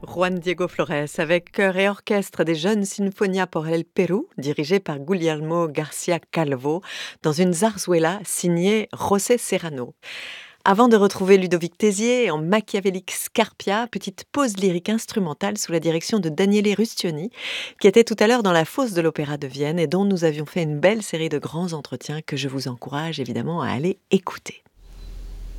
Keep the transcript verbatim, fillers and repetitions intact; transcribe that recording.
Juan Diego Flores avec chœur et orchestre des jeunes Sinfonia por el Perú, dirigé par Guillermo García Calvo, dans une zarzuela signée José Serrano. Avant de retrouver Ludovic Tézier en machiavélique Scarpia, petite pause lyrique instrumentale sous la direction de Daniele Rustioni, qui était tout à l'heure dans la fosse de l'Opéra de Vienne et dont nous avions fait une belle série de grands entretiens que je vous encourage évidemment à aller écouter.